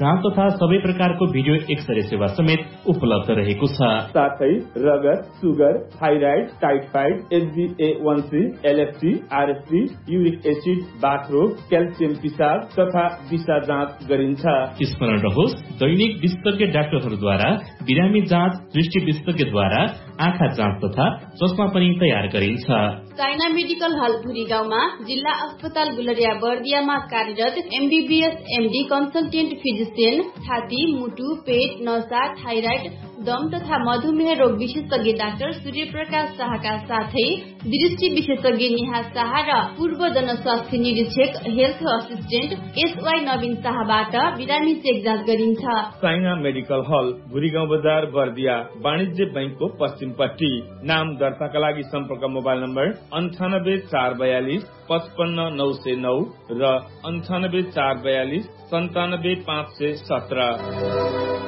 जाँच तथा सबै प्रकारको भिडियो एक्सरे सेवा समेत उपलब्ध रहेको छ। साथै रगत, sugar, thyroid, typhoid, HbA1c, LFT, RFT, uric acid, बाथरोग, calcium पिसाब तथा दिशा जाँच गरिन्छ। स्मरण रहोस्, दैनिक विशेषज्ञ डाक्टरहरूद्वारा बिरामी जाँच, दृष्टि विशेषज्ञद्वारा आँखा जाँच तथा चस्मा पनि तयार गरिन्छ। चाइना मेडिकल हल भुरी गाउँमा जिल्ला अस्पताल गुलरिया बर्दियामा कार्यरत MBBS MD कन्सल्टेन्ट फिजिसियन, छाती, मुटु, पेट, नसा, थाइराइड, दम तथा मधुमेह रोग विशेषज्ञ डाक्टर सूर्यप्रकाश शाहका साथै दृष्टि विशेषज्ञ नेहा शाह र पूर्व जनस्वास्थ्य निरीक्षक हेल्थ असिस्टेन्ट SY नवीन शाहबाट बिरामी चेक जाँच गरिन्छ। चाइना मेडिकल हल भुरीगाउँ बजार बर्दिया वाणिज्य बैंकको पश्चिमपट्टि। नाम दर्ताका लागि सम्पर्क मोबाइल नम्बर 98 442 55 909 र 98 442 97 517।